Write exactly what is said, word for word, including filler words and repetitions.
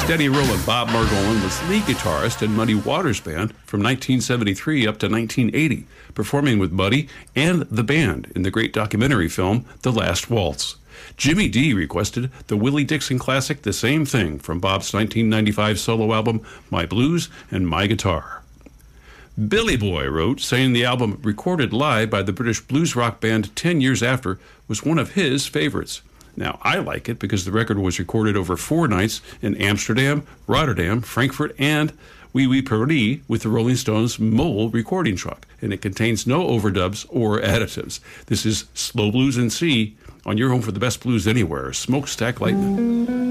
Danny Earl and Bob Margolin was lead guitarist in Muddy Waters Band from nineteen seventy-three up to nineteen eighty, performing with Muddy and the band in the great documentary film The Last Waltz. Jimmy D requested the Willie Dixon classic The Same Thing from Bob's nineteen ninety-five solo album My Blues and My Guitar. Billy Boy wrote, saying the album recorded live by the British blues rock band ten years after was one of his favorites. Now, I like it because the record was recorded over four nights in Amsterdam, Rotterdam, Frankfurt, and Wee Wee Paris with the Rolling Stones mobile recording truck, and it contains no overdubs or additives. This is Slow Blues in C on your home for the best blues anywhere, Smokestack Lightning.